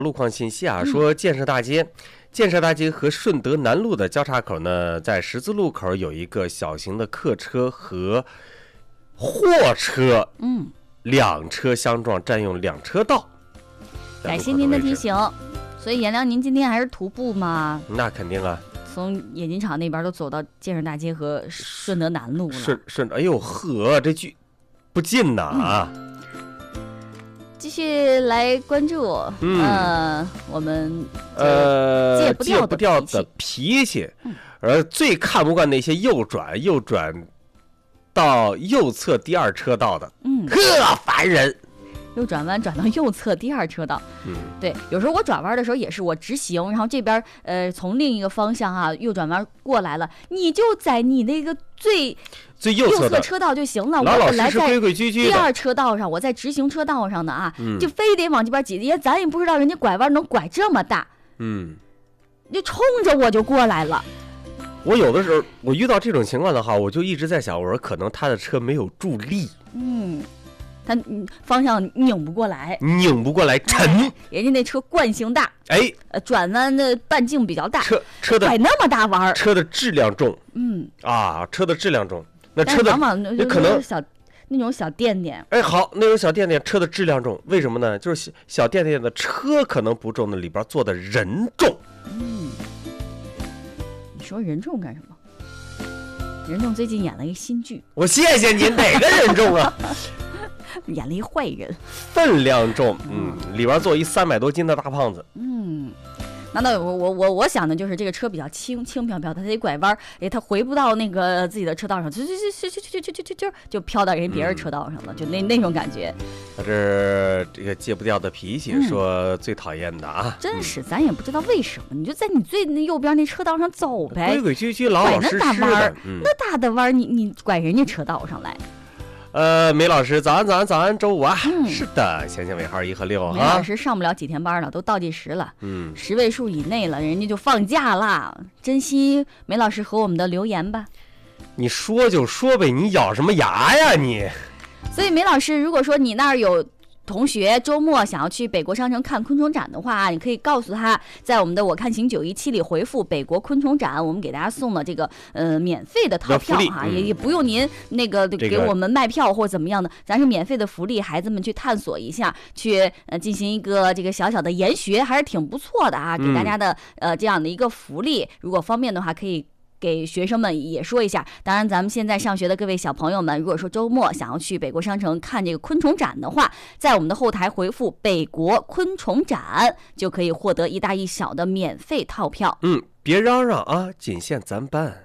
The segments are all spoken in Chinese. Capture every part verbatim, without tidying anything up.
路况信息啊，说建设大街、嗯、建设大街和顺德南路的交叉口呢，在十字路口有一个小型的客车和货车，嗯，两车相撞，占用两车道。 感谢您的提醒。所以颜良，您今天还是徒步吗？ 那肯定啊， 从冶金厂那边都走到建设大街和顺德南路了。 顺顺，哎呦呵，这距不近呐啊！ 嗯，继续来关注，嗯，呃、我们呃戒不掉的 脾, 不掉的脾气，嗯、而最看不惯那些右转右转到右侧第二车道的，嗯，呵，烦人。 右转弯转到右侧第二车道，嗯，对，有时候我转弯的时候也是我直行，然后这边呃从另一个方向啊右转弯过来了，你就在你那个最最右侧车道就行了。 老老实实我本来在规规矩矩的第二车道上，我在直行车道上的啊， 嗯、 就非得往这边挤，因为咱也不知道人家拐弯能拐这么大， 嗯， 就冲着我就过来了。 我有的时候我遇到这种情况的话，我就一直在想，我说可能他的车没有助力， 嗯。他方向拧不过来， 拧不过来，沉、哎。 人家那车惯性大， 哎， 呃，转弯的半径比较大， 车车的拐那么大弯， 车的质量重， 嗯啊，车的质量重，那车的往往可能小那种小垫垫， 哎，好，那种小垫垫车的质量重，为什么呢？就是小垫垫的车可能不重，那里边坐的人重。 嗯，你说人重干什么？人重最近演了一个新剧， 我谢谢您，哪个人重啊？ 演了一坏人， 分量重，嗯，里边坐一三百多斤的大胖子， 嗯，难道我我我我想的就是这个车比较轻轻飘飘，它得拐弯，哎，它回不到那个自己的车道上，就就就就就就就就就就飘到人别人车道上了，嗯、就那那种感觉。 他这这个戒不掉的脾气，嗯、说最讨厌的啊， 真是，咱也不知道为什么，你就在你最那右边那车道上走呗， 规规矩矩、老老实实的。 那大弯， 嗯、 那大的弯，你你拐人家车道上来。 呃，梅老师，早安，早安，早安，周五啊，嗯、是的，先先尾号一和六哈。 梅老师上不了几天班了，都倒计时了，嗯，十位数以内了，人家就放假啦。珍惜梅老师和我们的留言吧。 你说就说呗，你咬什么牙呀你？ 所以梅老师，如果说你那儿有同学周末想要去北国商城看昆虫展的话，你可以告诉他，在我们的我看行九一七里回复北国昆虫展，我们给大家送了这个呃免费的套票哈、嗯，也也不用您那个给我们卖票或怎么样的，咱是免费的福利，孩子们去探索一下，去呃进行一个这个小小的研学，还是挺不错的啊，给大家的呃这样的一个福利，如果方便的话可以给学生们也说一下。当然咱们现在上学的各位小朋友们，如果说周末想要去北国商城看这个昆虫展的话，在我们的后台回复北国昆虫展就可以获得一大一小的免费套票。 嗯，别嚷嚷啊，仅限咱班。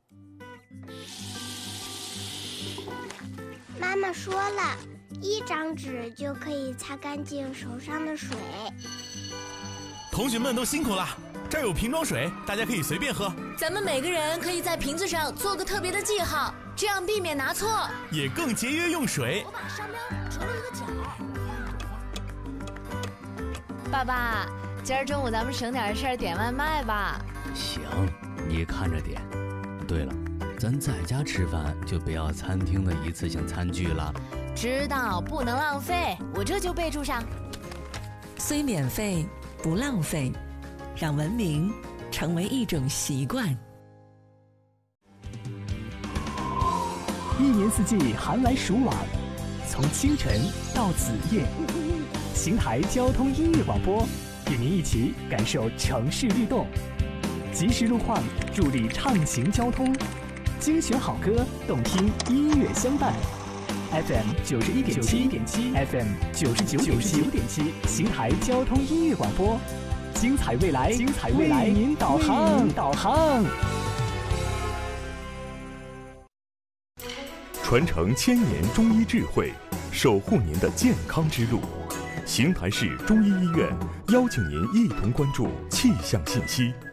妈妈说了，一张纸就可以擦干净手上的水。 同学们都辛苦了，这儿有瓶装水，大家可以随便喝。 咱们每个人可以在瓶子上做个特别的记号，这样避免拿错， 也更节约用水。 我把商标折了一个角。爸爸，今儿中午咱们省点事儿点外卖吧。 行，你看着点。对了，咱在家吃饭就不要餐厅的一次性餐具了。 知道，不能浪费，我这就备注上。 虽免费不浪费，让文明成为一种习惯。 一年四季寒来暑往，从清晨到子夜，邢台交通音乐广播与您一起感受城市律动，及时路况助力畅行交通，精选好歌，动听音乐相伴。F M 九十一点七，F M 九十九点七，邢台交通音乐广播，精彩未来，精彩未来，为您导航，导航。 传承千年中医智慧，守护您的健康之路。邢台市中医医院邀请您一同关注气象信息。